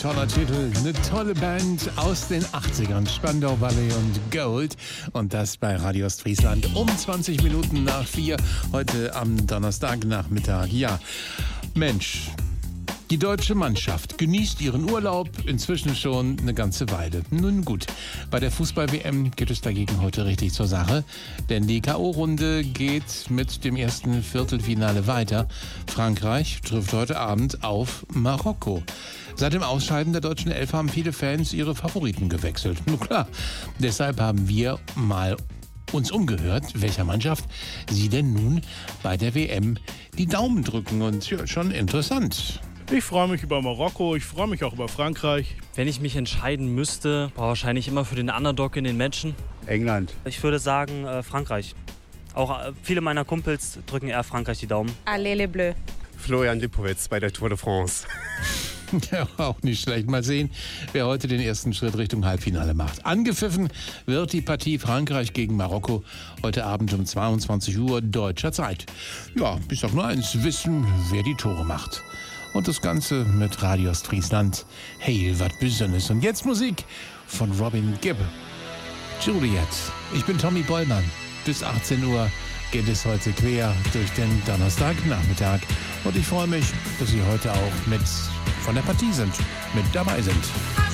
toller Titel, eine tolle Band aus den 80ern, Spandau Ballet und Gold. Und das bei Radio Ostfriesland um 20 Minuten nach 4, heute am Donnerstagnachmittag. Ja, Mensch, die deutsche Mannschaft genießt ihren Urlaub inzwischen schon eine ganze Weile. Nun gut, bei der Fußball-WM geht es dagegen heute richtig zur Sache, denn die K.O.-Runde geht mit dem ersten Viertelfinale weiter. Frankreich trifft heute Abend auf Marokko. Seit dem Ausscheiden der deutschen Elf haben viele Fans ihre Favoriten gewechselt. Nun klar, deshalb haben wir mal uns umgehört, welcher Mannschaft sie denn nun bei der WM die Daumen drücken. Und ja, schon interessant. Ich freue mich über Marokko, ich freue mich auch über Frankreich. Wenn ich mich entscheiden müsste, wahrscheinlich immer für den Underdog in den Matchen. England. Ich würde sagen Frankreich. Auch viele meiner Kumpels drücken eher Frankreich die Daumen. Allez les Bleus. Florian Lipowitz bei der Tour de France. Ja, auch nicht schlecht. Mal sehen, wer heute den ersten Schritt Richtung Halbfinale macht. Angepfiffen wird die Partie Frankreich gegen Marokko heute Abend um 22 Uhr deutscher Zeit. Ja, bis auf nur eins wissen, wer die Tore macht. Und das Ganze mit Radio Ostfriesland. Hey, was Besonderes. Und jetzt Musik von Robin Gibb. Juliet. Ich bin Tommy Bollmann. Bis 18 Uhr geht es heute quer durch den Donnerstagnachmittag. Und ich freue mich, dass Sie heute auch mit von der Partie sind, mit dabei sind.